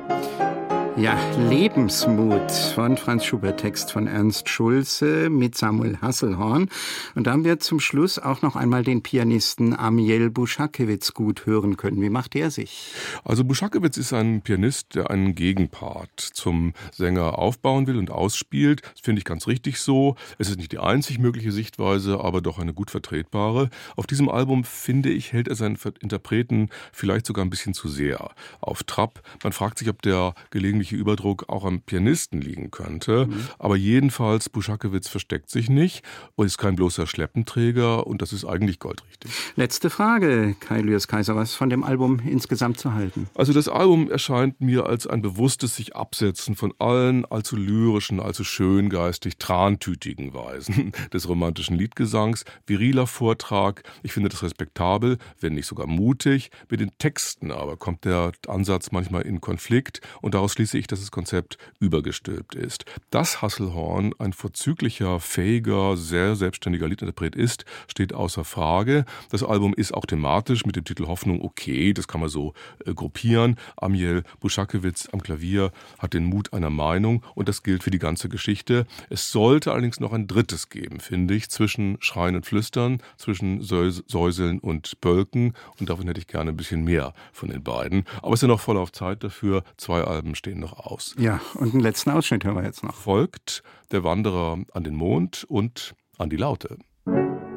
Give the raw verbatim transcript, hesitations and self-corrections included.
Ja, Lebensmut von Franz Schubert, Text von Ernst Schulze mit Samuel Hasselhorn. Und da haben wir zum Schluss auch noch einmal den Pianisten Amiel Bušakewitz gut hören können. Wie macht er sich? Also Bušakewitz ist ein Pianist, der einen Gegenpart zum Sänger aufbauen will und ausspielt. Das finde ich ganz richtig so. Es ist nicht die einzig mögliche Sichtweise, aber doch eine gut vertretbare. Auf diesem Album, finde ich, hält er seinen Interpreten vielleicht sogar ein bisschen zu sehr auf Trab. Man fragt sich, ob der gelegentlich Überdruck auch am Pianisten liegen könnte. Mhm. Aber jedenfalls, Bušakewitz versteckt sich nicht und ist kein bloßer Schleppenträger und das ist eigentlich goldrichtig. Letzte Frage, Kai Lührs Kaiser, was von dem Album insgesamt zu halten? Also das Album erscheint mir als ein bewusstes sich Absetzen von allen allzu lyrischen, allzu schöngeistig trantütigen Weisen des romantischen Liedgesangs. Viriler Vortrag, ich finde das respektabel, wenn nicht sogar mutig. Mit den Texten aber kommt der Ansatz manchmal in Konflikt und daraus schließe ich, dass das Konzept übergestülpt ist. Dass Hasselhorn ein vorzüglicher, fähiger, sehr selbstständiger Liedinterpret ist, steht außer Frage. Das Album ist auch thematisch mit dem Titel Hoffnung okay, das kann man so äh, gruppieren. Amiel Bušakewitz am Klavier hat den Mut einer Meinung und das gilt für die ganze Geschichte. Es sollte allerdings noch ein drittes geben, finde ich, zwischen Schreien und Flüstern, zwischen Säuseln und Bölken und davon hätte ich gerne ein bisschen mehr von den beiden. Aber es ist ja noch voll auf Zeit dafür. Zwei Alben stehen noch aus. Ja, und einen letzten Ausschnitt hören wir jetzt noch. Folgt Der Wanderer an den Mond und An die Laute.